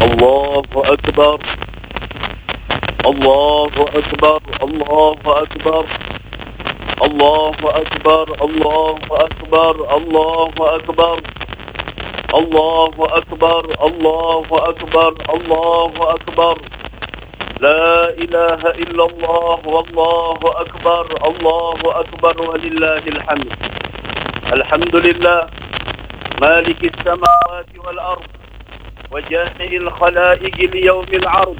الله أكبر الله أكبر الله أكبر الله أكبر الله أكبر الله أكبر الله أكبر الله أكبر الله أكبر لا إله إلا الله والله أكبر الله أكبر ولله الحمد. الحمد لله مالك السماوات والأرض وجامع الخلائق ليوم العرض،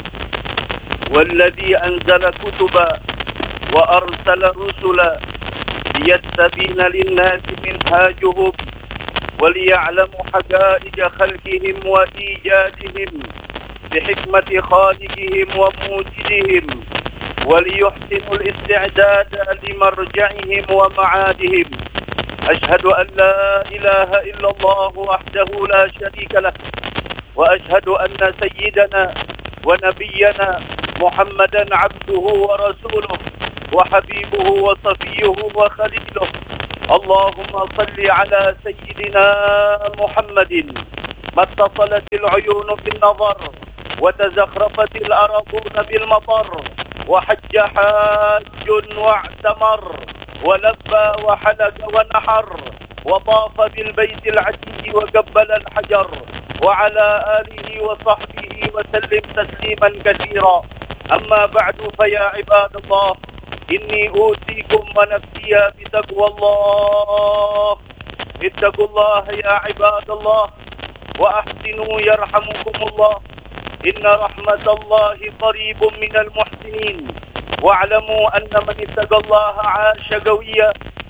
والذي أنزل كتبا وأرسل رسلا ليستبين للناس منهاجهم وليعلموا حقائق خلقهم وإيجادهم بحكمة خالقهم وموجدهم، وليحسنوا الاستعداد لمرجعهم ومعادهم. أشهد أن لا إله إلا الله وحده لا شريك له، وأشهد أن سيدنا ونبينا محمدا عبده ورسوله وحبيبه وصفيه وخليله. اللهم صل على سيدنا محمد ما اتصلت العيون بالنظر وتزخرفت الأراضون بالمطر، وحج حاج واعتمر ولبى وحلق ونحر وطاف بالبيت العتيق وقبل الحجر، وعلى آله وصحبه وسلم تسليما كثيرا. أما بعد فيا عباد الله، إني أوصيكم ونفسي بتقوى الله. اتقوا الله يا عباد الله وأحسنوا يرحمكم الله، إن رحمة الله قريب من المحسنين. واعلموا أن من اتقى الله عاش قويا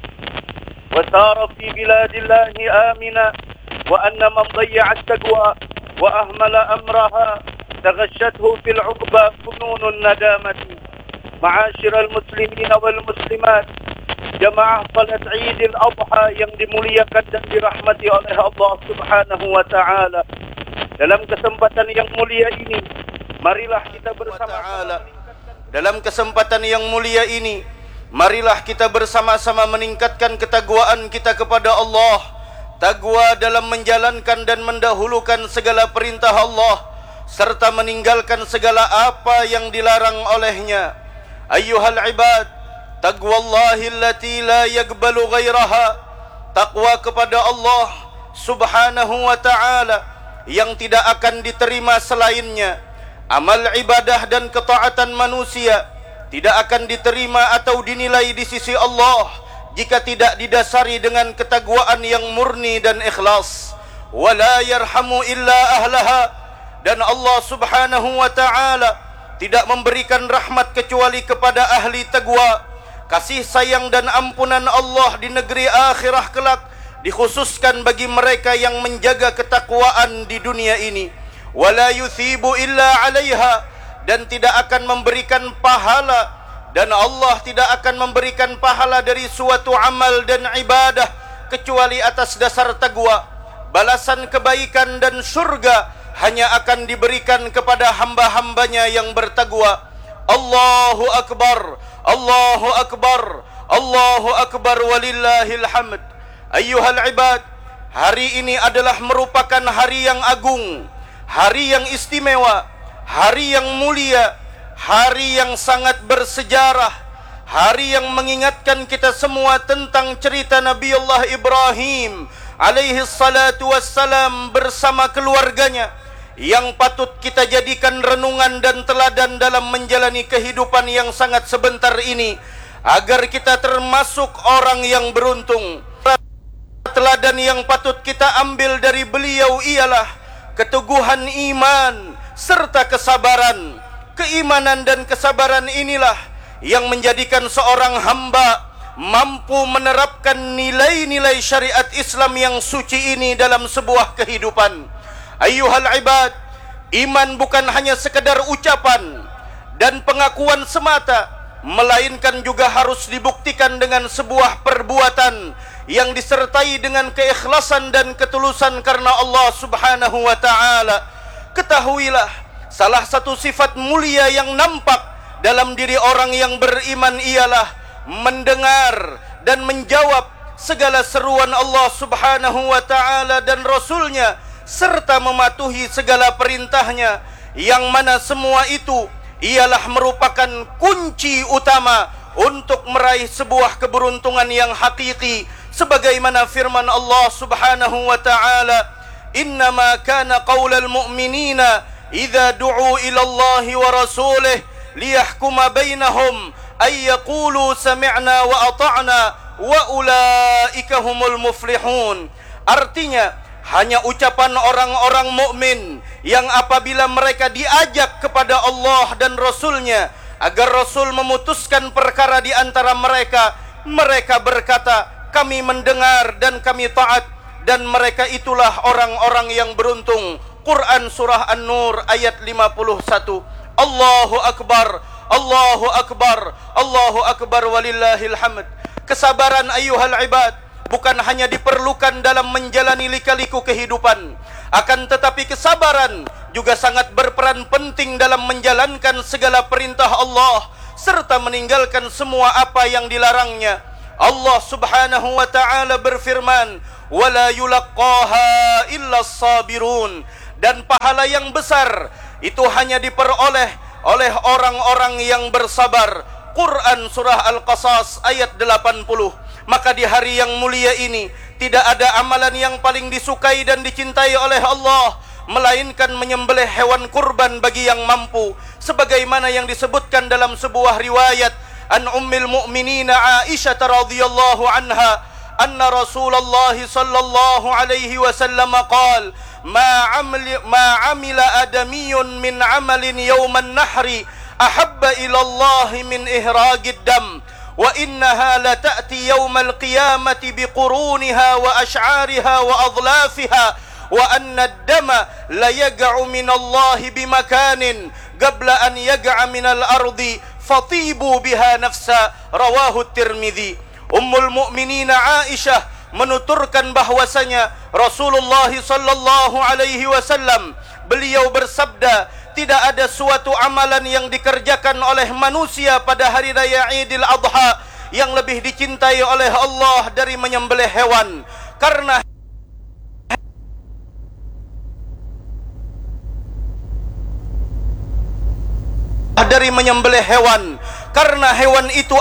وسار في بلاد الله آمنا، وأن من ضيع التقوى وأهمل أمرها تغشته في العقبى فنون الندامة. معاشر المسلمين والمسلمات, jemaah salat Eid al-Adha yang dimuliakan dan dirahmati oleh Allah Subhanahu wa taala. Dalam kesempatan yang mulia ini, marilah kita bersama-sama dalam kesempatan yang mulia ini, marilah kita bersama-sama meningkatkan ketakwaan kita kepada Allah. Takwa dalam menjalankan dan mendahulukan segala perintah Allah serta meninggalkan segala apa yang dilarang olehnya. Ayyuhal ibad, taqwallahi allati la yaqbalu ghairaha. Takwa kepada Allah Subhanahu wa ta'ala yang tidak akan diterima selainnya. Amal ibadah dan ketaatan manusia tidak akan diterima atau dinilai di sisi Allah jika tidak didasari dengan ketakwaan yang murni dan ikhlas. Wala yarhamu illa ahlaha. Dan Allah Subhanahu wa ta'ala tidak memberikan rahmat kecuali kepada ahli taqwa. Kasih sayang dan ampunan Allah di negeri akhirah kelak dikhususkan bagi mereka yang menjaga ketakwaan di dunia ini. Wala yuthibu illa 'alaiha. Dan tidak akan memberikan pahala, dan Allah tidak akan memberikan pahala dari suatu amal dan ibadah kecuali atas dasar taqwa. Balasan kebaikan dan surga hanya akan diberikan kepada hamba-hambanya yang bertakwa. Allahu Akbar, Allahu Akbar, Allahu Akbar walillahil hamd. Ayyuhal ibad, hari ini adalah merupakan hari yang agung, hari yang istimewa, hari yang mulia, hari yang sangat bersejarah, hari yang mengingatkan kita semua tentang cerita Nabi Allah Ibrahim alaihi salatu wassalam bersama keluarganya, yang patut kita jadikan renungan dan teladan dalam menjalani kehidupan yang sangat sebentar ini, agar kita termasuk orang yang beruntung. Teladan yang patut kita ambil dari beliau ialah keteguhan iman serta kesabaran. Keimanan dan kesabaran inilah yang menjadikan seorang hamba mampu menerapkan nilai-nilai syariat Islam yang suci ini dalam sebuah kehidupan. Ayyuhal ibad, iman bukan hanya sekedar ucapan dan pengakuan semata, melainkan juga harus dibuktikan dengan sebuah perbuatan yang disertai dengan keikhlasan dan ketulusan karena Allah Subhanahu wa ta'ala. Ketahuilah, salah satu sifat mulia yang nampak dalam diri orang yang beriman ialah mendengar dan menjawab segala seruan Allah Subhanahu wa ta'ala dan Rasulnya serta mematuhi segala perintahnya, yang mana semua itu ialah merupakan kunci utama untuk meraih sebuah keberuntungan yang hakiki, sebagaimana firman Allah Subhanahu wa taala, innama kana qaulal mu'minina idza du'u ila Allah wa rasulih liyahkuma bainahum ay yaqulu sami'na wa ata'na wa ulaika humul muflihun. Artinya, hanya ucapan orang-orang mukmin yang apabila mereka diajak kepada Allah dan Rasul-Nya agar Rasul memutuskan perkara di antara mereka, mereka berkata, kami mendengar dan kami taat, dan mereka itulah orang-orang yang beruntung. Quran Surah An-Nur ayat 51. Allahu Akbar, Allahu Akbar, Allahu Akbar walillahil hamd. Kesabaran ayyuhal ibad bukan hanya diperlukan dalam menjalani lika-liku kehidupan, akan tetapi kesabaran juga sangat berperan penting dalam menjalankan segala perintah Allah serta meninggalkan semua apa yang dilarangnya. Allah Subhanahu wa taala berfirman, "Wala yulaqqaha illa as-sabirun." Dan pahala yang besar itu hanya diperoleh oleh orang-orang yang bersabar. Quran Surah Al-Qasas ayat 80. Maka di hari yang mulia ini tidak ada amalan yang paling disukai dan dicintai oleh Allah melainkan menyembelih hewan kurban bagi yang mampu, sebagaimana yang disebutkan dalam sebuah riwayat an ummil mu'minin Aisyah radhiyallahu anha anna Rasulullah sallallahu alaihi wasallam qala ma amila adamiyun min amalin yawman nahri ahabba ila Allah min ihraqid dam wa innaha la ta'ti yawmal qiyamati biquruniha wa ash'ariha wa adlafiha wa anna ad-dama la yag'u min Allah bimakanin qabla an yag'a min al-ardi fatibu biha nafsa. Rawahu Tirmidzi. Ummul Mukminin Aisyah menuturkan bahwasanya Rasulullah sallallahu alaihi wasallam beliau bersabda, tidak ada suatu amalan yang dikerjakan oleh manusia pada hari raya Idul Adha yang lebih dicintai oleh Allah dari menyembelih hewan. Karena karena hewan itu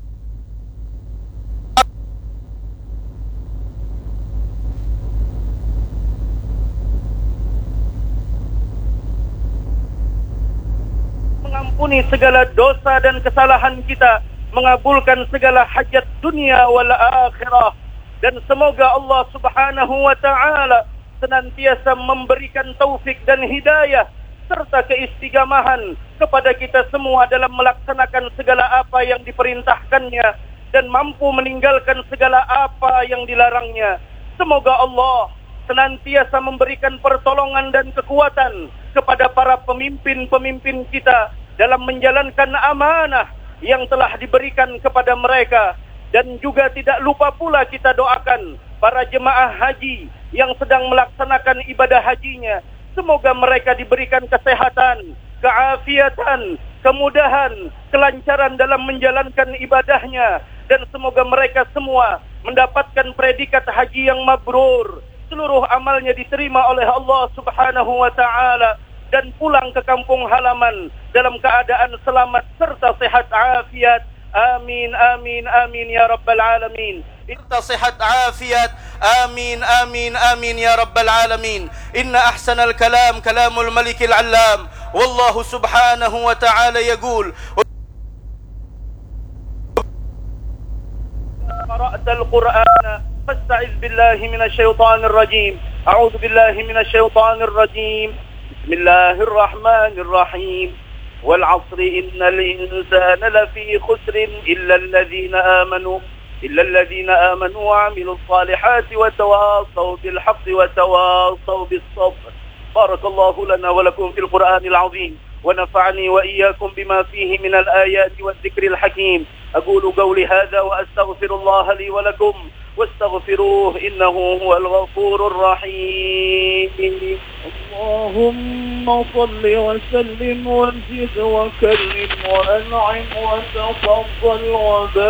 mengampuni segala dosa dan kesalahan kita, mengabulkan segala hajat dunia wal akhirah, dan semoga Allah Subhanahu wa taala senantiasa memberikan taufik dan hidayah serta keistiqamahan kepada kita semua dalam melaksanakan segala apa yang diperintahkannya dan mampu meninggalkan segala apa yang dilarangnya. Semoga Allah senantiasa memberikan pertolongan dan kekuatan kepada para pemimpin-pemimpin kita dalam menjalankan amanah yang telah diberikan kepada mereka. Dan juga tidak lupa pula kita doakan para jemaah haji yang sedang melaksanakan ibadah hajinya. Semoga mereka diberikan kesehatan, keafiatan, kemudahan, kelancaran dalam menjalankan ibadahnya. Dan semoga mereka semua mendapatkan predikat haji yang mabrur. Seluruh amalnya diterima oleh Allah Subhanahu wa ta'ala. Dan pulang ke kampung halaman dalam keadaan selamat serta sehat afiat. Amin, amin, amin ya Rabbal Alamin. Serta sehat afiat. Amin, amin, amin ya Rabbal Alamin. Inna ahsanal kalam kalamul malikil allam. Wallahu subhanahu wa ta'ala yaqul qara'tal Qur'ana fasta'iz billahi minasy syaithanir rajim. A'udzu billahi minasy syaithanir rajim. Bismillahirrahmanirrahim. Wal 'asri innal insana lafi khusrin illa alladhina amanu wa 'amilus salihati wa tawassaw bil haqqi wa tawassaw bis sabr. Barakallahu lana wa lakum fil Qur'anil 'azim wa nafa'ani wa iyyakum bima fihi minal ayati wadh-dhikril hakim. Aqulu qawli hadha wa astaghfirullaha li wa lakum واستغفروه إنه هو الغفور الرحيم. اللهم صل وسلم وزد وكرم وأنعم وتفضل وبارك